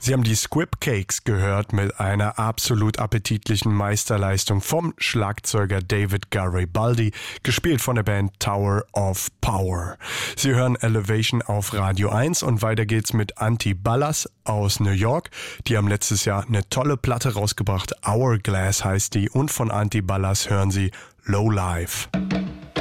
Sie haben die Squib Cakes gehört mit einer absolut appetitlichen Meisterleistung vom Schlagzeuger David Garibaldi, gespielt von der Band Tower of Power. Sie hören Elevation auf Radio 1 und weiter geht's mit Anti-Ballas aus New York. Die haben letztes Jahr eine tolle Platte rausgebracht, Hourglass heißt die, und von Anti-Ballas hören Sie Low Life.